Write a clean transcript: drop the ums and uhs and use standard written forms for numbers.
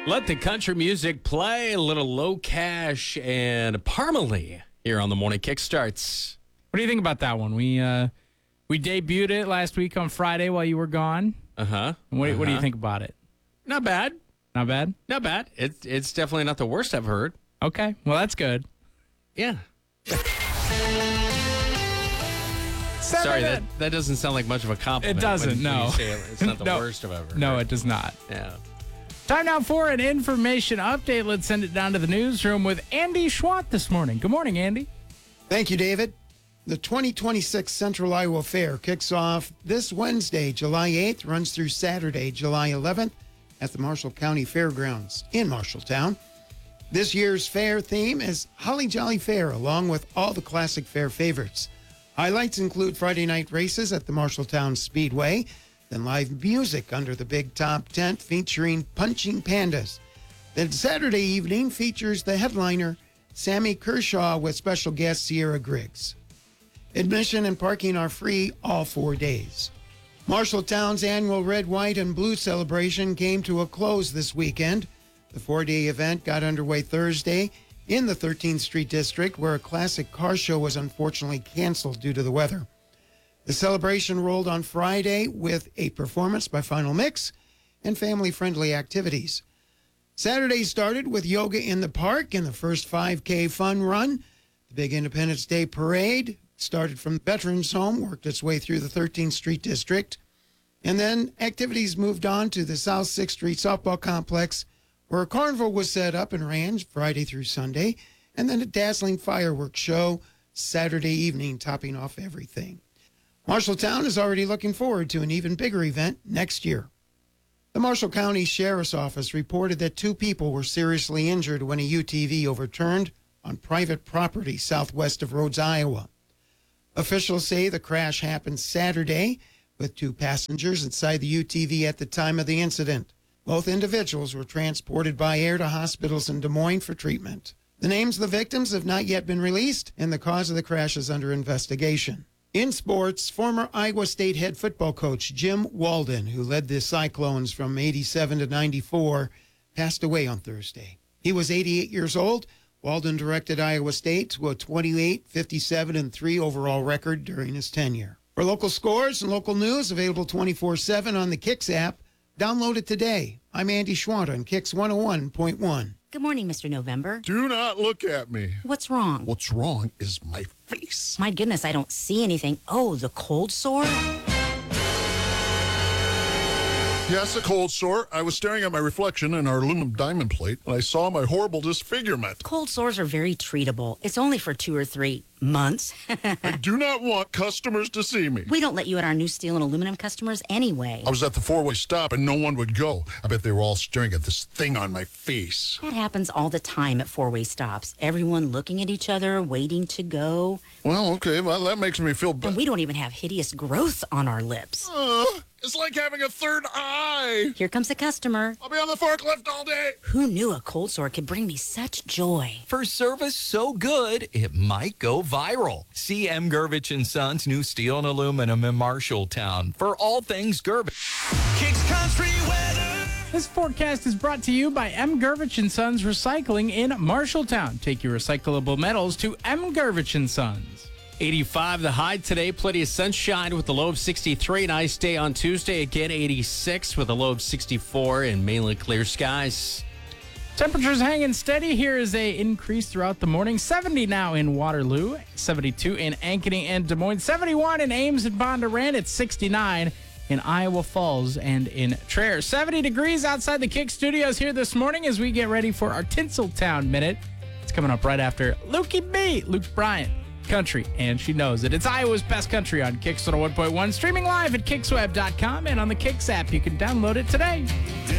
Let the country music play. A little Low Cash and Parmalee here on the Morning Kickstarts. What do you think about that one? We debuted it last week on Friday while you were gone. Uh-huh. What do you think about it? Not bad. Not bad? Not bad. It's definitely not the worst I've heard. Okay. Well, that's good. Yeah. Sorry, that doesn't sound like much of a compliment. It doesn't, when no. you say it's not the No. worst I've ever heard. No, it does not. Yeah. Time now for an information update. Let's send it down to the newsroom with Andy Schwant this morning. Good morning, Andy. Thank you, David. The 2026 Central Iowa Fair kicks off this Wednesday, July 8th, runs through Saturday, July 11th at the Marshall County Fairgrounds in Marshalltown. This year's fair theme is Holly Jolly Fair, along with all the classic fair favorites. Highlights include Friday night races at the Marshalltown Speedway, then live music under the big top tent featuring Punching Pandas. Then Saturday evening features the headliner, Sammy Kershaw, with special guest Sierra Griggs. Admission and parking are free all 4 days. Marshalltown's annual Red, White, and Blue celebration came to a close this weekend. The 4-day event got underway Thursday in the 13th Street District, where a classic car show was unfortunately canceled due to the weather. The celebration rolled on Friday with a performance by Final Mix and family-friendly activities. Saturday started with yoga in the park and the first 5K fun run. The big Independence Day parade started from the Veterans Home, worked its way through the 13th Street District, and then activities moved on to the South 6th Street Softball Complex, where a carnival was set up and ran Friday through Sunday, and then a dazzling fireworks show Saturday evening, topping off everything. Marshalltown is already looking forward to an even bigger event next year. The Marshall County Sheriff's Office reported that 2 people were seriously injured when a UTV overturned on private property southwest of Rhodes, Iowa. Officials say the crash happened Saturday with 2 passengers inside the UTV at the time of the incident. Both individuals were transported by air to hospitals in Des Moines for treatment. The names of the victims have not yet been released, and the cause of the crash is under investigation. In sports, former Iowa State head football coach Jim Walden, who led the Cyclones from 87 to 94, passed away on Thursday. He was 88 years old. Walden directed Iowa State to a 28, 57, and 3 overall record during his tenure. For local scores and local news, available 24/7 on the Kicks app. Download it today. I'm Andy Schwant on Kicks 101.1. Good morning, Mr. November. Do not look at me. What's wrong? What's wrong is my face. My goodness, I don't see anything. Oh, the cold sore? Yes, a cold sore. I was staring at my reflection in our aluminum diamond plate, and I saw my horrible disfigurement. Cold sores are very treatable. It's only for 2 or 3 months. I do not want customers to see me. We don't let you at our new steel and aluminum customers anyway. I was at the 4-way stop, and no one would go. I bet they were all staring at this thing on my face. That happens all the time at 4-way stops. Everyone looking at each other, waiting to go. Well, okay, well, that makes me feel And better. we don't even have hideous growth on our lips. It's like having a third eye. Here comes a customer. I'll be on the forklift all day. Who knew a cold sore could bring me such joy? For service so good, it might go viral. See M. Gervich & Sons' new steel and aluminum in Marshalltown for all things Gervich. Kicks Country Weather. This forecast is brought to you by M. Gervich & Sons Recycling in Marshalltown. Take your recyclable metals to M. Gervich & Sons. 85 the high today. Plenty of sunshine with a low of 63. Nice day on Tuesday. Again, 86 with a low of 64 and mainly clear skies. Temperatures hanging steady. Here is a increase throughout the morning. 70 now in Waterloo, 72 in Ankeny and Des Moines, 71 in Ames and Bondurant. It's 69 in Iowa Falls and in Traer. 70 degrees outside the Kick Studios here this morning as we get ready for our Tinseltown Minute. It's coming up right after Lukey B, Luke Bryant. Country, and she knows it. It's Iowa's best country on Kicks 101.1, streaming live at kicksweb.com and on the Kicks app. You can download it today.